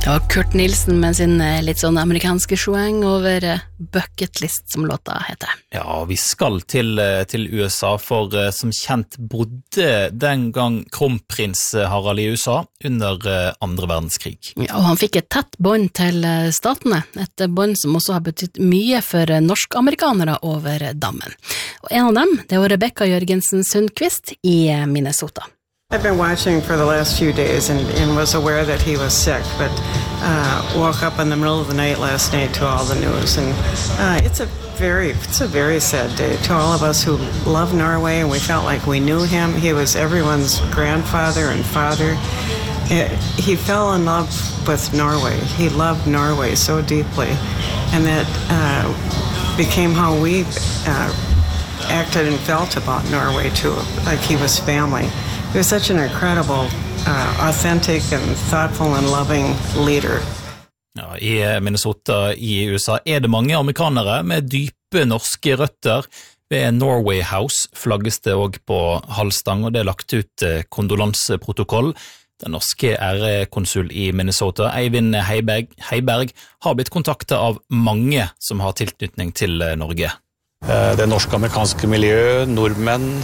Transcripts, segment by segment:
Ja, Kurt Nilsen med sin litt sånn amerikanske swang over Bucket List, som låta heter. Ja, vi skal til USA, for som kjent bodde den gang kronprins Harald i USA under andre verdenskrig. Ja, og han fikk et tett bånd til statene, et bånd som også har betydd mye for norsk-amerikanere over dammen. Og en av dem, det var Rebecca Jørgensen Sundqvist i Minnesota. I've been watching for the last few days and was aware that he was sick, but woke up in the middle of the night last night to all the news. And it's a very sad day to all of us who love Norway, and we felt like we knew him. He was everyone's grandfather and father. He fell in love with Norway. He loved Norway so deeply, and that became how we acted and felt about Norway too, like he was family. He was such an incredible, authentic and thoughtful and loving leader. Ja, i Minnesota i USA det mange amerikanere med dype norske røtter. Ved Norway House flagges det også på halvstang, og det lagt ut kondolanseprotokoll. Den norske konsul i Minnesota, Eivind Heiberg, har blitt kontaktet av mange som har tilknytning til Norge. Det norsk-amerikanske miljø, nordmenn,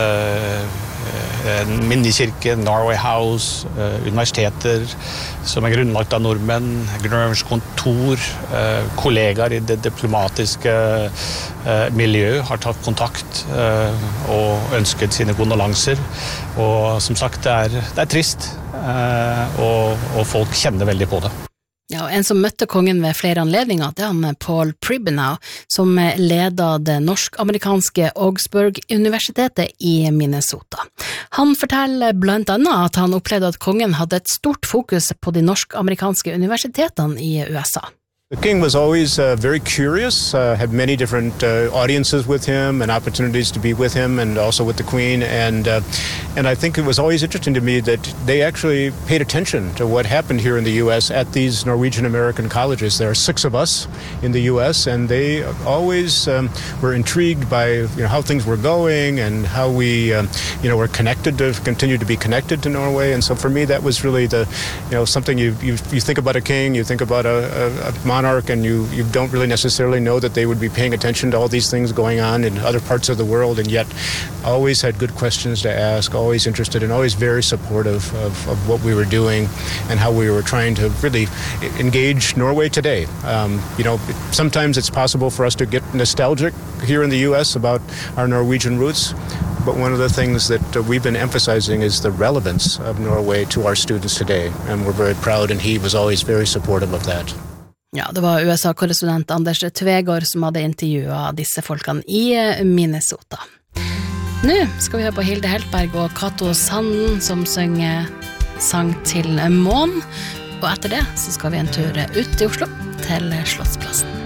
minnekirke, Norway House, universiteter som grunnlagt av nordmenn, Grønlands kontor, kollegaer i det diplomatiske miljø har tatt kontakt og ønsket sine kondolanser. Og som sagt, det trist, og folk kjenner veldig på det. Ja, og en som møtte kongen ved flere anledninger, det han Paul Pribenow, som ledet det norsk-amerikanske Augsburg-universitetet i Minnesota. Han forteller blant annet at han opplevde at kongen hadde et stort fokus på de norsk-amerikanske universitetene i USA. The king was always very curious, had many different audiences with him and opportunities to be with him and also with the queen. And I think it was always interesting to me that they actually paid attention to what happened here in the U.S. at these Norwegian American colleges. There are 6 of us in the U.S. and they always were intrigued by how things were going and how we were connected to continue to be connected to Norway. And so for me that was really the something you think about a king, you think about a monarch, and you don't really necessarily know that they would be paying attention to all these things going on in other parts of the world, and yet always had good questions to ask, always interested and always very supportive of what we were doing and how we were trying to really engage Norway today. Sometimes it's possible for us to get nostalgic here in the US about our Norwegian roots, but one of the things that we've been emphasizing is the relevance of Norway to our students today, and we're very proud, and he was always very supportive of that. Ja, det var USA-korrespondent Anders Tvegård som hadde intervjuet disse folkene i Minnesota. Nå skal vi høre på Hilde Heltberg og Cato Sanden som synger sang til Mån, og etter det så skal vi en tur ut i Oslo til Slottsplassen.